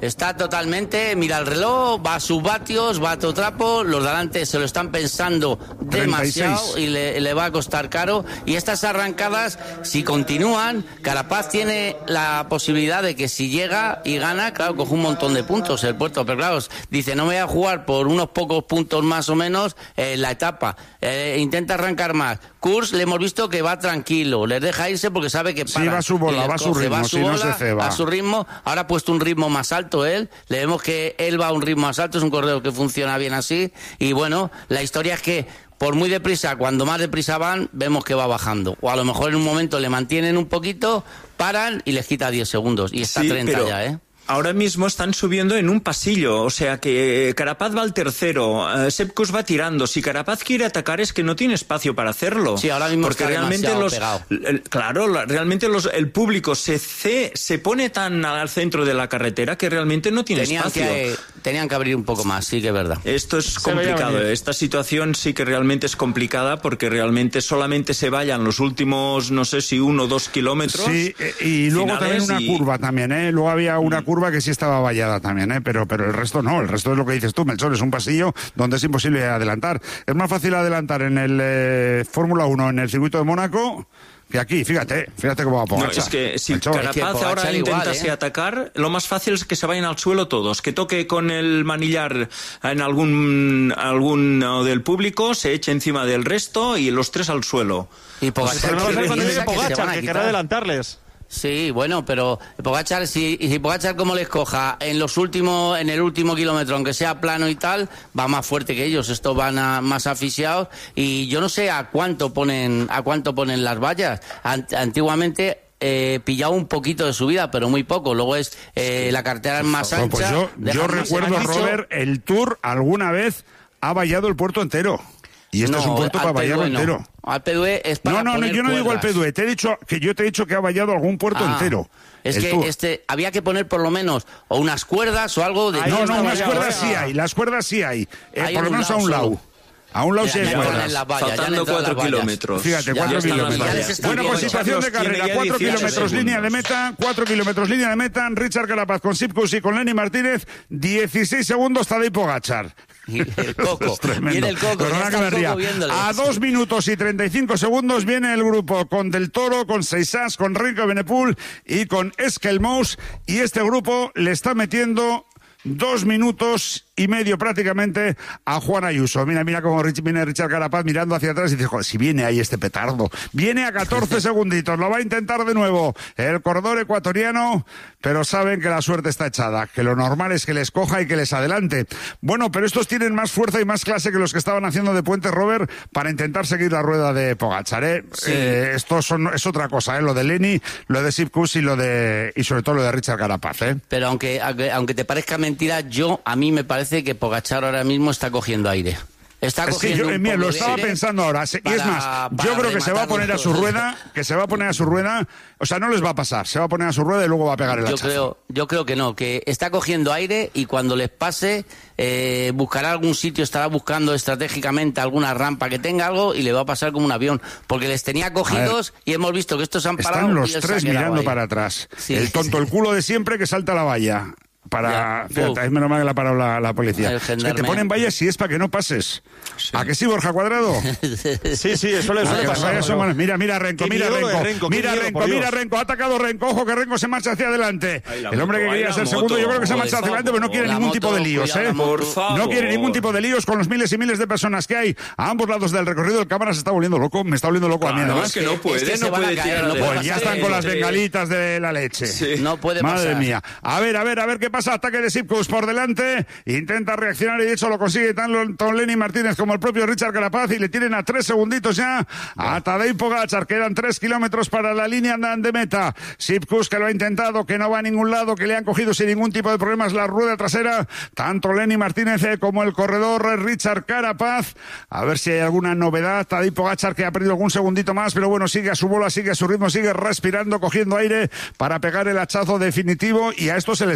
Está totalmente, mira el reloj, va a sus vatios, va a todo trapo, los de delante se lo están pensando demasiado treinta y seis. y le, le va a costar caro. Y estas arrancadas, si continúan, Carapaz tiene la posibilidad de que si llega y gana, claro, coge un montón de puntos el puerto, pero claro, dice, no me voy a jugar por unos pocos puntos más o menos eh, la etapa, eh, intenta arrancar más. Kurs le hemos visto que va tranquilo, les deja irse porque sabe que para. Sí, va a su bola, va a su ritmo, si no se ceba. A su ritmo, ahora ha puesto un ritmo más alto él, le vemos que él va a un ritmo más alto, es un corredor que funciona bien así, y bueno, la historia es que por muy deprisa, cuando más deprisa van, vemos que va bajando, o a lo mejor en un momento le mantienen un poquito, paran y les quita diez segundos, y está sí, treinta pero... ya, ¿eh? Ahora mismo están subiendo en un pasillo, o sea que Carapaz va al tercero, uh, Sepkus va tirando. Si Carapaz quiere atacar es que no tiene espacio para hacerlo. Sí, ahora mismo porque está realmente los, pegado. El, claro, la, realmente los, el público se ce, se pone tan al centro de la carretera que realmente no tiene tenían espacio. Que, tenían que abrir un poco más, sí que es verdad. Esto es complicado. Esta situación sí que realmente es complicada porque realmente solamente se vayan los últimos, no sé si uno o dos kilómetros. Sí, y luego también una y... curva también, ¿eh? Luego había una mm. curva que sí estaba vallada también, ¿eh? Pero, pero el resto no, el resto es lo que dices tú, Melchor, es un pasillo donde es imposible adelantar. Es más fácil adelantar en el eh, Fórmula uno, en el circuito de Mónaco, que aquí, fíjate, fíjate cómo va a Pogačar. No, es que si Melchor, Carapaz es que ahora intentase igual, ¿eh? atacar, lo más fácil es que se vayan al suelo todos, que toque con el manillar en algún algún del público, se eche encima del resto y los tres al suelo. Y Pogačar, pues que, que, que, Pogačar, que querrá adelantarles. Sí, bueno, pero Pogačar, si, si Pogačar como les coja en los últimos, en el último kilómetro, aunque sea plano y tal, va más fuerte que ellos. Estos van a, más asfixiados y yo no sé a cuánto ponen, a cuánto ponen las vallas. Ant, antiguamente eh, pillaba un poquito de subida, pero muy poco. Luego es eh, la carretera es más ancha. Pues yo, yo recuerdo, Robert, el Tour alguna vez ha vallado el puerto entero. Y este no, es un puerto para vallarlo no. entero. Al P D E es para No, no, no yo no cuerdas. digo al P D E. Te he dicho que yo te he dicho que ha vallado algún puerto ah, entero. Es que tour. este había que poner por lo menos o unas cuerdas o algo de. Ay, no, no, unas cuerdas sí hay. Las cuerdas sí hay. Eh, por lo menos a un lado. A un lado sí hay cuerdas. Faltando cuatro kilómetros. Fíjate, cuatro kilómetros. Bueno, pues situación de carrera. Cuatro kilómetros línea de meta. Cuatro kilómetros línea de meta. Richard Carapaz con Sepkus y con Lenny Martínez. dieciséis segundos Tadej Pogačar. Y el Coco. Viene el Coco. Coco a dos minutos y treinta y cinco segundos viene el grupo con Del Toro, con Seisas, con Renko Evenepoel y con Eskelmous. Y este grupo le está metiendo dos minutos y medio prácticamente a Juan Ayuso. Mira, mira cómo viene Richard Carapaz mirando hacia atrás y dice, joder, si viene ahí este petardo. Viene a catorce segunditos, lo va a intentar de nuevo el corredor ecuatoriano, pero saben que la suerte está echada, que lo normal es que les coja y que les adelante. Bueno, pero estos tienen más fuerza y más clase que los que estaban haciendo de puente, Robert, para intentar seguir la rueda de Pogačar, ¿eh? Sí. Eh, esto son, es otra cosa, ¿eh? Lo de Lenny, lo de Sepkus y lo de, y sobre todo lo de Richard Carapaz, ¿eh? Pero aunque, aunque, aunque te parezca mentira, yo, a mí me parece que Pogačar ahora mismo está cogiendo aire. Está es que yo, mira, lo estaba pensando ahora. Y para, es más, yo creo que se va a poner a su rueda, que se va a poner a su rueda, o sea, no les va a pasar, se va a poner a su rueda y luego va a pegar el yo hachazo. Creo, yo creo que no, que está cogiendo aire y cuando les pase, eh, buscará algún sitio, estará buscando estratégicamente alguna rampa que tenga algo y le va a pasar como un avión, porque les tenía cogidos y hemos visto que estos han parado. Están los y tres mirando ahí para atrás. Sí, el tonto, sí. El culo de siempre que salta a la valla. Para, ya, fíjate, es menos mal que la ha parado la, la policía. Es que te ponen vallas si es para que no pases. Sí. ¿A que sí, Borja Cuadrado? sí, sí, eso le suele pasar. Eso, mira, mira Renko, mira Renko, Renko mira miedo, Renko, mira Renko, ha atacado Renko, ojo que Renko se marcha hacia adelante. Ay, el hombre que quería ser moto. segundo, yo creo que se marcha hacia adelante, pero no quiere ningún moto, tipo de líos, ¿eh? Por favor. No quiere ningún tipo de líos con los miles y miles de personas que hay a ambos lados del recorrido. El cámara se está volviendo loco, me está volviendo loco claro, a mí, además. Es que no puede, es que no puede tirar. No pues ya están con las bengalitas de la leche. No puede pasar. Madre mía. A ver, a ver, a ver qué pasa. Ataque de Sepkus por delante, intenta reaccionar y de hecho lo consigue tanto Lenny Martínez como el propio Richard Carapaz y le tienen a tres segunditos ya a Tadej Pogačar. Quedan tres kilómetros para la línea de meta. Sepkus que lo ha intentado, que no va a ningún lado, que le han cogido sin ningún tipo de problemas la rueda trasera, tanto Lenny Martínez como el corredor Richard Carapaz. A ver si hay alguna novedad. Tadej Pogačar que ha perdido algún segundito más, pero bueno, sigue a su bola, sigue a su ritmo, sigue respirando, cogiendo aire para pegar el hachazo definitivo y a esto se les ha marchado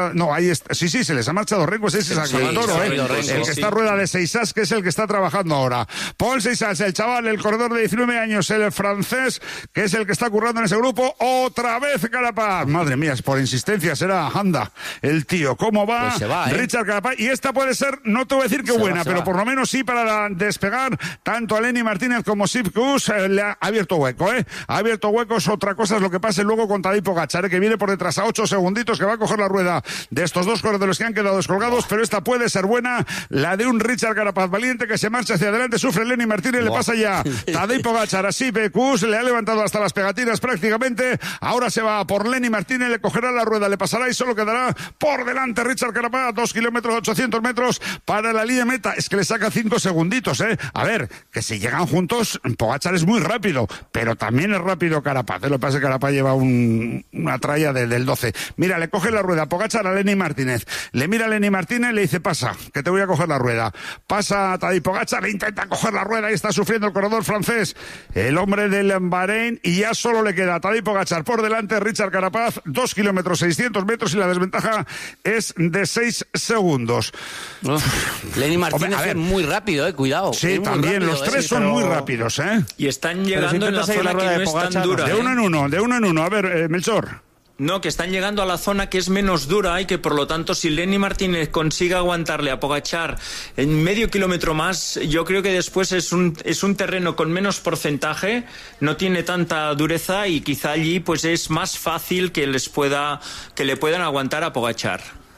marchado, no, ahí está, sí, sí, se les ha marchado Renko, ese es el Sí, Toro, sí, ¿eh? Renko, el que sí. está rueda de Seisas, que es el que está trabajando ahora. Paul Seisas, el chaval, el corredor de diecinueve años, el francés, que es el que está currando en ese grupo. Otra vez Carapaz. Madre mía, por insistencia será, anda, el tío, ¿cómo va? Pues se va, ¿eh? Richard Carapaz. Y esta puede ser, no te voy a decir que Se buena, va, se pero va. por lo menos sí para despegar tanto a Lenny Martínez como Sip Kuss, eh, le ha abierto hueco, ¿eh? Ha abierto huecos. Otra cosa es lo que pase luego con Tadej Pogačar, ¿eh? Que viene por detrás a ocho segunditos, que va a coger la rueda de estos dos corredores que han quedado descolgados, pero esta puede ser buena, la de un Richard Carapaz valiente que se marcha hacia adelante, sufre Lenny Martínez, le pasa ya Tadej Pogačar, así Kuss, le ha levantado hasta las pegatinas prácticamente, ahora se va por Lenny Martínez, le cogerá la rueda, le pasará y solo quedará por delante Richard Carapaz, dos kilómetros, ochocientos metros para la línea meta, es que le saca cinco segunditos, ¿eh? A ver, que si llegan juntos, Pogačar es muy rápido, pero también es rápido Carapaz, ¿eh? Lo que pasa es que Carapaz lleva un, una tralla de, del doce. Mira, le coge la rueda Pogačar a Lenny Martínez, le mira a Lenny Martínez, le dice, pasa, que te voy a coger la rueda, pasa a Tadej Pogačar, le intenta coger la rueda y está sufriendo el corredor francés, el hombre del Bahrein, y ya solo le queda Tadej Pogačar por delante, Richard Carapaz, dos kilómetros, seiscientos metros, y la desventaja es de seis segundos. Uf, Lenny Martínez Hombre, a ver. es muy rápido, eh, cuidado. Sí, es muy también, rápido, los eh, tres sí, son pero- muy rápidos, ¿eh? Y están Pero si llegando en la intenta seguir la zona rueda que de no es tan Pogačar, dura. De ¿eh? uno en uno, de uno en uno. A ver, eh, Melchor. No, que están llegando a la zona que es menos dura y que por lo tanto si Lenny Martínez consigue aguantarle a Pogačar en medio kilómetro más, yo creo que después es un, es un terreno con menos porcentaje, no tiene tanta dureza y quizá allí pues es más fácil que les pueda, que le puedan aguantar a Pogačar.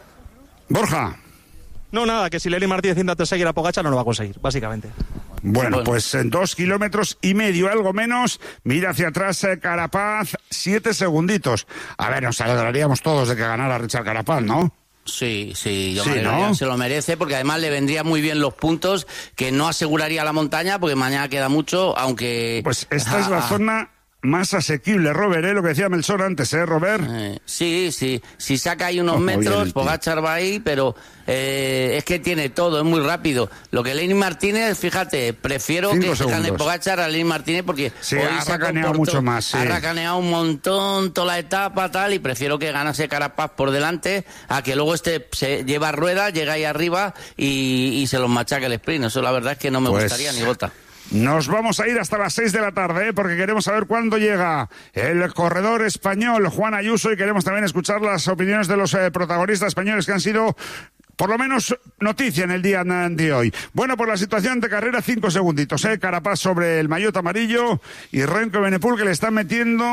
Borja. No, nada, que si Lenny Martínez intenta seguir a Pogačar no lo va a conseguir, básicamente. Bueno, Bueno. pues en dos kilómetros y medio, algo menos. Mira hacia atrás eh, Carapaz, siete segunditos. A ver, nos alegraríamos todos de que ganara Richard Carapaz, ¿no? Sí, sí, yo Sí, me ¿no? se lo merece porque además le vendría muy bien los puntos, que no aseguraría la montaña porque mañana queda mucho, aunque... Pues esta es la Ah, zona más asequible, Robert, ¿eh? Lo que decía Melchor antes, ¿eh, Robert? eh, sí, sí, si saca ahí unos Ojo, bien el metros, tío. Pogačar va ahí, pero eh, es que tiene todo, es muy rápido. Lo que Lenny Martínez, fíjate, prefiero Cinco que gane segundos. Pogačar a Lenny Martínez porque Sí, hoy ha se racaneado comportó- mucho más, sí. ha racaneado un montón toda la etapa, tal, y prefiero que ganase Carapaz por delante a que luego este se lleva rueda, llega ahí arriba y, y se los machaque el sprint. Eso la verdad es que no me Pues- gustaría ni gota. Nos vamos a ir hasta las seis de la tarde, ¿eh? Porque queremos saber cuándo llega el corredor español Juan Ayuso y queremos también escuchar las opiniones de los eh, protagonistas españoles que han sido, por lo menos, noticia en el día de hoy. Bueno, por la situación de carrera, cinco segunditos, ¿eh? Carapaz sobre el maillot amarillo y Renko Benepul que le están metiendo,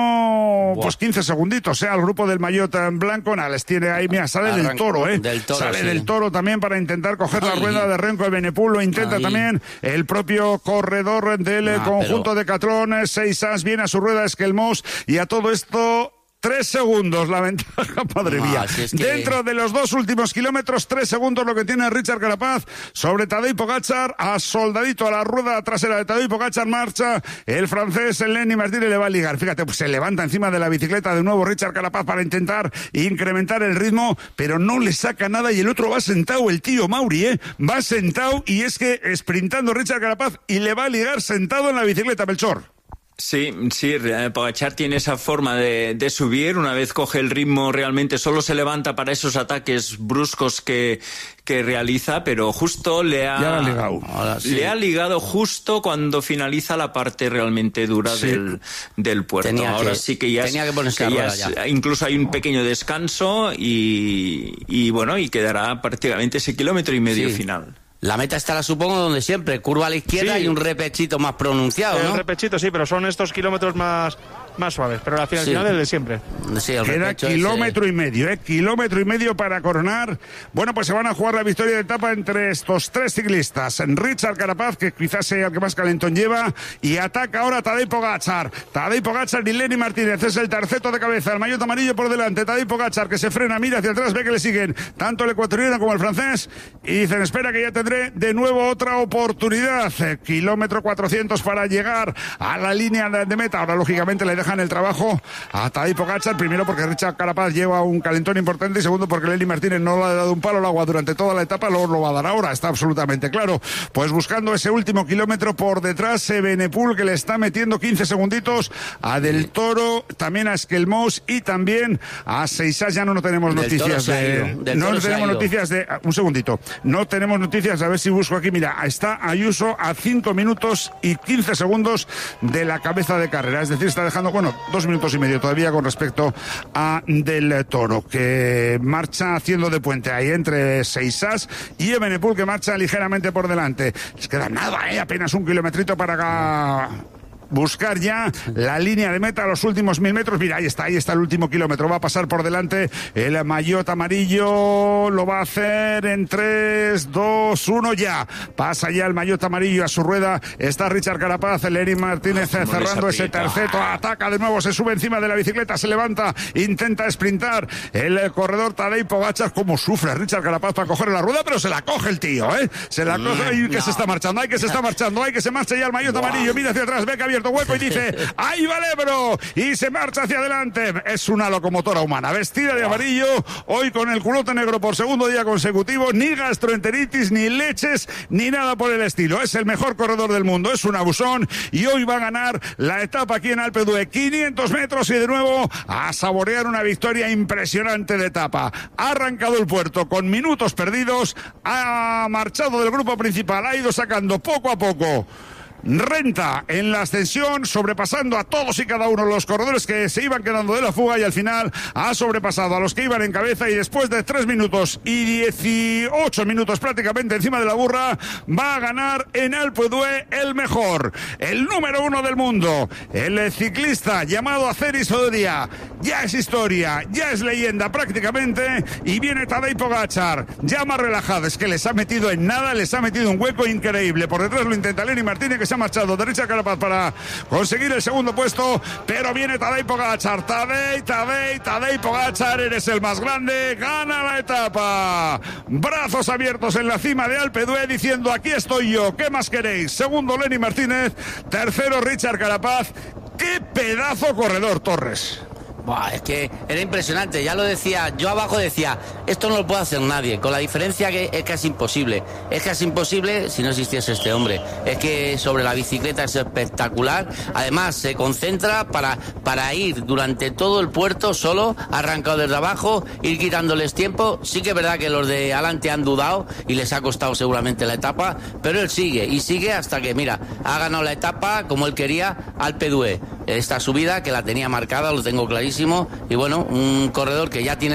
pues quince segunditos, ¿eh? Al grupo del maillot en blanco. Nada, les tiene ahí, mira, sale del Arranca- toro, ¿eh? del Toro, sale sí. del toro también para intentar coger la Ay. rueda de Renko Benepul. Lo intenta Ay. también el propio corredor del eh, Ah, conjunto pero- de Catlón, Seisas, viene a su rueda Esquelmos y a todo esto... Tres segundos la ventaja, madre No, mía. si es que- Dentro de los dos últimos kilómetros, tres segundos lo que tiene Richard Carapaz sobre Tadej Pogačar, a soldadito a la rueda trasera de Tadej Pogačar, marcha el francés Lenny Martínez, le va a ligar. Fíjate, pues se levanta encima de la bicicleta de nuevo Richard Carapaz para intentar incrementar el ritmo, pero no le saca nada y el otro va sentado, el tío Mauri, ¿eh? Va sentado y es que sprintando Richard Carapaz y le va a ligar sentado en la bicicleta, Melchor. Sí, sí, eh, Pogačar tiene esa forma de, de subir, una vez coge el ritmo realmente solo se levanta para esos ataques bruscos que, que realiza, pero justo le ha, Ya lo ha ligado. Ahora sí. le ha ligado justo cuando finaliza la parte realmente dura Sí. del, del puerto. Tenía Ahora que- sí que ya, tenía es- que ponerse que la ya rueda es- ya. incluso hay un pequeño descanso y, y bueno, y quedará prácticamente ese kilómetro y medio Sí. final. La meta estará, supongo, donde siempre, curva a la izquierda Sí. y un repechito más pronunciado, El ¿no? repechito sí, pero son estos kilómetros más, más suaves. Pero la final, Sí. final es el de siempre. Sí, el Queda repecho ese- kilómetro y medio, ¿eh? Kilómetro y medio para coronar. Bueno, pues se van a jugar la victoria de etapa entre estos tres ciclistas. Richard Carapaz, que quizás sea el que más calentón lleva, y ataca ahora Tadej Pogačar. Tadej Pogačar y Lenny Martínez es el terceto de cabeza, el maillot amarillo por delante. Tadej Pogačar que se frena, mira hacia atrás, ve que le siguen tanto el ecuatoriano como el francés y dicen, espera que ya tendré de nuevo otra oportunidad. Eh, Kilómetro cuatrocientos para llegar a la línea de, de meta. Ahora, lógicamente, le deja dejan el trabajo a Tadej Pogačar, primero porque Richard Carapaz lleva un calentón importante y segundo porque Lenny Martínez no le ha dado un palo al agua durante toda la etapa, luego lo va a dar ahora, está absolutamente claro. Pues buscando ese último kilómetro por detrás, Evenepoel, que le está metiendo quince segunditos a Del Toro, también a Esquelmós y también a Seisas. Ya no, no tenemos noticias de... No tenemos noticias de... Un segundito. No tenemos noticias, a ver si busco aquí. Mira, está Ayuso a cinco minutos y quince segundos de la cabeza de carrera. Es decir, está dejando, bueno, dos minutos y medio todavía con respecto a Del Toro, que marcha haciendo de puente ahí entre Seisas y Evenepoel, que marcha ligeramente por delante. Les queda nada, ¿eh? Apenas un kilometrito para acá. Buscar ya la línea de meta, los últimos mil metros. Mira, ahí está, ahí está el último kilómetro. Va a pasar por delante el maillot amarillo. Lo va a hacer en tres, dos, uno ya. Pasa ya el maillot amarillo a su rueda. Está Richard Carapaz, Lenny Martínez oh, cerrando ese terceto. Ataca de nuevo, se sube encima de la bicicleta, se levanta, intenta sprintar. El corredor Tadej Pogačar, como sufre Richard Carapaz para coger la rueda, pero se la coge el tío, ¿eh? Se la coge. Ay, que no. se está marchando, ay, que se está marchando, ay, que se marcha ya el maillot wow. amarillo. Mira hacia atrás, ve que abierto hueco y dice, ¡ahí va el Ebro! Y se marcha hacia adelante. Es una locomotora humana, vestida de amarillo, hoy con el culote negro por segundo día consecutivo, ni gastroenteritis, ni leches, ni nada por el estilo. Es el mejor corredor del mundo, es un abusón, y hoy va a ganar la etapa aquí en Alpe d'Huez. quinientos metros y de nuevo a saborear una victoria impresionante de etapa. Ha arrancado el puerto con minutos perdidos, ha marchado del grupo principal, ha ido sacando poco a poco renta en la ascensión, sobrepasando a todos y cada uno de los corredores que se iban quedando de la fuga, y al final ha sobrepasado a los que iban en cabeza, y después de tres minutos y dieciocho minutos prácticamente encima de la burra, va a ganar en Alpe d'Huez el mejor, el número uno del mundo, el ciclista llamado Aceris Oderia. Ya es historia, ya es leyenda prácticamente, y viene Tadej Pogačar ya más relajado. Es que les ha metido en nada, les ha metido un hueco increíble. Por detrás lo intenta Lenny Martínez, que se ha marchado de Richard Carapaz para conseguir el segundo puesto, pero viene Tadej Pogačar. Tadej, Tadej, Tadej Pogačar, eres el más grande, gana la etapa. Brazos abiertos en la cima de Alpe d'Huez diciendo, aquí estoy yo, ¿qué más queréis? Segundo Lenny Martínez, tercero Richard Carapaz. ¡Qué pedazo corredor, Torres! Buah, es que era impresionante, ya lo decía, yo abajo decía, esto no lo puede hacer nadie, con la diferencia que es casi imposible, es casi imposible si no existiese este hombre, es que sobre la bicicleta es espectacular, además se concentra para, para ir durante todo el puerto solo, arrancado desde abajo, ir quitándoles tiempo. Sí que es verdad que los de adelante han dudado y les ha costado seguramente la etapa, pero él sigue, y sigue hasta que, mira, ha ganado la etapa como él quería, Alpe d'Huez, esta subida que la tenía marcada, lo tengo clarísimo, y bueno, un corredor que ya tiene